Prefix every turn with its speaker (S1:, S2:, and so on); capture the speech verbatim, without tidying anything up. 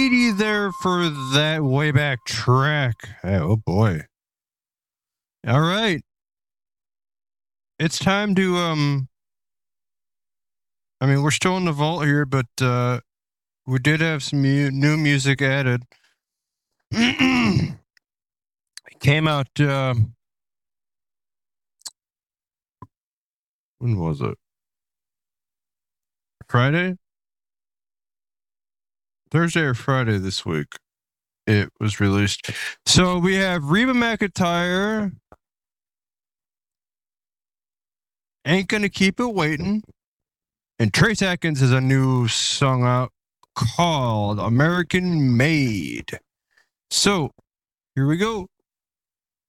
S1: eighty there for that way back track. Hey, oh boy. All right. It's time to um I mean, we're still in the vault here, but uh we did have some mu- new music added. It came out uh, when was it? Friday? Thursday or Friday this week. It was released. So we have Reba McEntire. Ain't Gonna Keep It Waiting. And Trace Atkins has a new song out called American Made. So here we go.